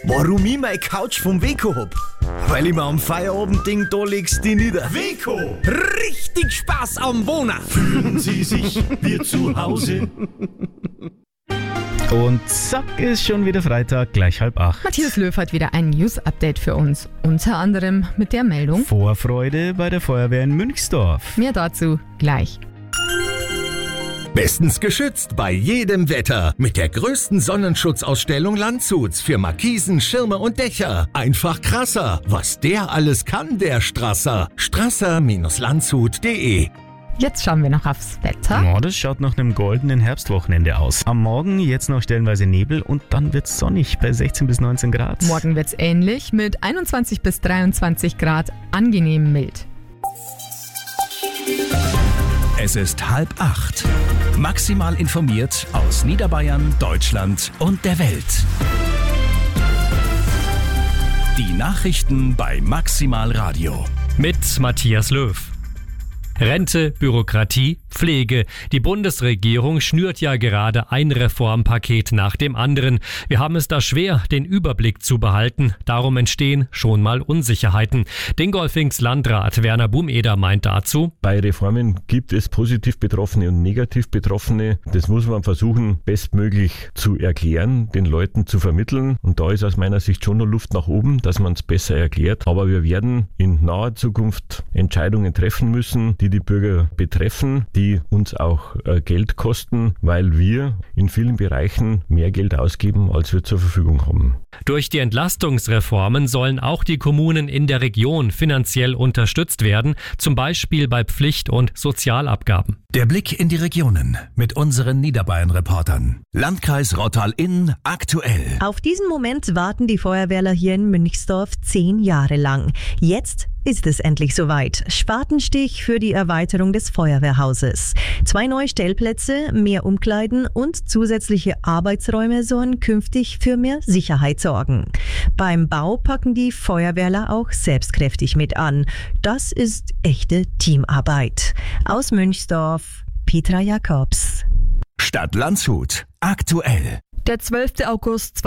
Warum ich meine Couch vom Weco hab? Weil ich mir am Feierabendding da legst die nieder. Weco! Richtig Spaß am Wohnen! Fühlen Sie sich wie zu Hause? Und zack, ist schon wieder Freitag, gleich 7:30. Matthias Löw hat wieder ein News-Update für uns. Unter anderem mit der Meldung: Vorfreude bei der Feuerwehr in Münchsdorf. Mehr dazu gleich. Bestens geschützt bei jedem Wetter mit der größten Sonnenschutzausstellung Landshuts für Markisen, Schirme und Dächer. Einfach krasser, was der alles kann, der Strasser. Strasser-landshut.de. Jetzt schauen wir noch aufs Wetter. Ja, das schaut nach einem goldenen Herbstwochenende aus. Am Morgen jetzt noch stellenweise Nebel und dann wird's sonnig bei 16 bis 19 Grad. Morgen wird's ähnlich mit 21 bis 23 Grad, angenehm mild. Es ist 7:30. Maximal informiert aus Niederbayern, Deutschland und der Welt. Die Nachrichten bei Maximal Radio. Mit Matthias Löw. Rente, Bürokratie, Pflege. Die Bundesregierung schnürt ja gerade ein Reformpaket nach dem anderen. Wir haben es da schwer, den Überblick zu behalten. Darum entstehen schon mal Unsicherheiten. Dingolfings Landrat Werner Bumeder meint dazu: Bei Reformen gibt es positiv Betroffene und negativ Betroffene. Das muss man versuchen, bestmöglich zu erklären, den Leuten zu vermitteln. Und da ist aus meiner Sicht schon noch Luft nach oben, dass man es besser erklärt. Aber wir werden in naher Zukunft Entscheidungen treffen müssen, die Bürger betreffen, die uns auch Geld kosten, weil wir in vielen Bereichen mehr Geld ausgeben, als wir zur Verfügung haben. Durch die Entlastungsreformen sollen auch die Kommunen in der Region finanziell unterstützt werden, zum Beispiel bei Pflicht- und Sozialabgaben. Der Blick in die Regionen mit unseren Niederbayern-Reportern. Landkreis Rottal-Inn aktuell. Auf diesen Moment warten die Feuerwehrler hier in Münchsdorf 10 Jahre lang. Jetzt ist es endlich soweit. Spatenstich für die Erweiterung des Feuerwehrhauses. 2 neue Stellplätze, mehr Umkleiden und zusätzliche Arbeitsräume sollen künftig für mehr Sicherheit sorgen. Beim Bau packen die Feuerwehrler auch selbstkräftig mit an. Das ist echte Teamarbeit. Aus Münchsdorf, Petra Jakobs. Stadt Landshut aktuell. Der 12. August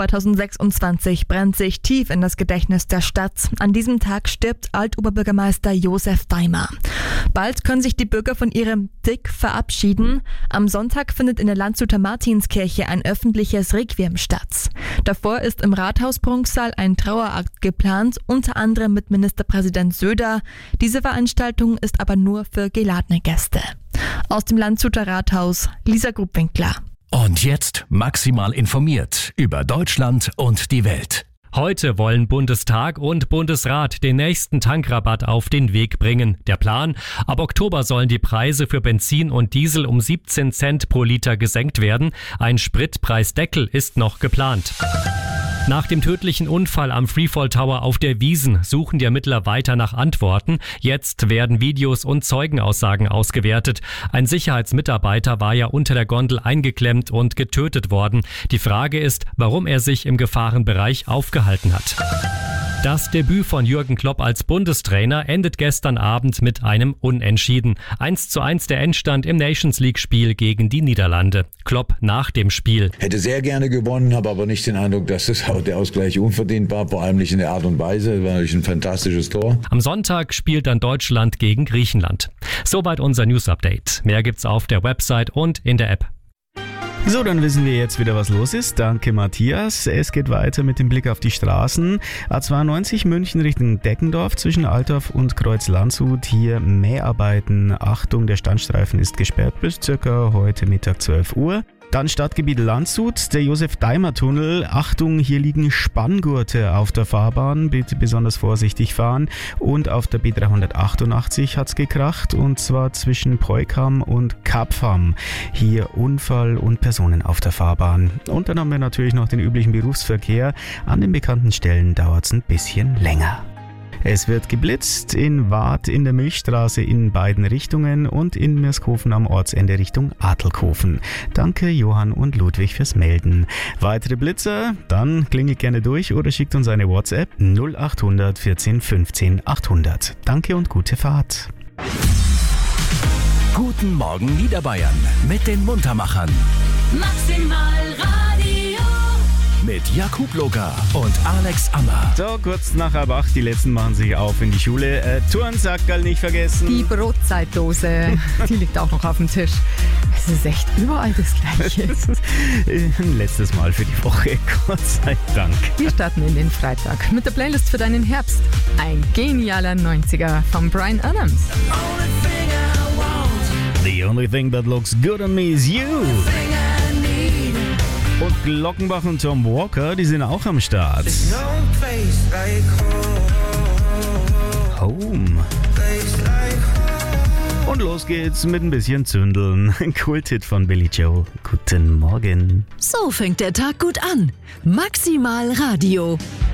2026 brennt sich tief in das Gedächtnis der Stadt. An diesem Tag stirbt Altoberbürgermeister Josef Daimer. Bald können sich die Bürger von ihrem Dick verabschieden. Am Sonntag findet in der Landshuter Martinskirche ein öffentliches Requiem statt. Davor ist im Rathaus-Prunksaal ein Trauerakt geplant, unter anderem mit Ministerpräsident Söder. Diese Veranstaltung ist aber nur für geladene Gäste. Aus dem Landshuter Rathaus, Lisa Grubwinkler. Und jetzt maximal informiert über Deutschland und die Welt. Heute wollen Bundestag und Bundesrat den nächsten Tankrabatt auf den Weg bringen. Der Plan: ab Oktober sollen die Preise für Benzin und Diesel um 17 Cent pro Liter gesenkt werden. Ein Spritpreisdeckel ist noch geplant. Nach dem tödlichen Unfall am Freefall Tower auf der Wiesn suchen die Ermittler weiter nach Antworten. Jetzt werden Videos und Zeugenaussagen ausgewertet. Ein Sicherheitsmitarbeiter war ja unter der Gondel eingeklemmt und getötet worden. Die Frage ist, warum er sich im Gefahrenbereich aufgehalten hat. Das Debüt von Jürgen Klopp als Bundestrainer endet gestern Abend mit einem Unentschieden. 1:1 der Endstand im Nations-League-Spiel gegen die Niederlande. Klopp nach dem Spiel: Hätte sehr gerne gewonnen, habe aber nicht den Eindruck, dass der Ausgleich unverdient war, vor allem nicht in der Art und Weise. Das war natürlich ein fantastisches Tor. Am Sonntag spielt dann Deutschland gegen Griechenland. Soweit unser News-Update. Mehr gibt's auf der Website und in der App. So, dann wissen wir jetzt wieder, was los ist. Danke, Matthias. Es geht weiter mit dem Blick auf die Straßen. A92 München Richtung Deckendorf zwischen Altdorf und Kreuz-Landshut. Hier Mäharbeiten. Achtung, der Standstreifen ist gesperrt bis circa heute Mittag 12 Uhr. Dann Stadtgebiet Landshut, der Josef-Daimer-Tunnel. Achtung, hier liegen Spanngurte auf der Fahrbahn. Bitte besonders vorsichtig fahren. Und auf der B388 hat's gekracht, und zwar zwischen Peukam und Kapfam. Hier Unfall und Personen auf der Fahrbahn. Und dann haben wir natürlich noch den üblichen Berufsverkehr. An den bekannten Stellen dauert's ein bisschen länger. Es wird geblitzt in Waadt in der Milchstraße in beiden Richtungen und in Meerskofen am Ortsende Richtung Adelkofen. Danke Johann und Ludwig fürs Melden. Weitere Blitzer? Dann klingelt gerne durch oder schickt uns eine WhatsApp 0800 14 15 800. Danke und gute Fahrt. Guten Morgen Niederbayern mit den Muntermachern. Maximal Radio. mit Jakub Loga und Alex Ammer. So, kurz nach 7:30, die letzten machen sich auf in die Schule. Turnsackerl nicht vergessen. Die Brotzeitdose, die liegt auch noch auf dem Tisch. Es ist echt überall das Gleiche. Ein letztes Mal für die Woche, Gott sei Dank. Wir starten in den Freitag mit der Playlist für deinen Herbst. Ein genialer 90er von Bryan Adams. The only thing that looks good on me is you. Und Glockenbach und Tom Walker, die sind auch am Start. Home. Und los geht's mit ein bisschen Zündeln. Ein Kulthit von Billy Joel. Guten Morgen. So fängt der Tag gut an. Maximal Radio.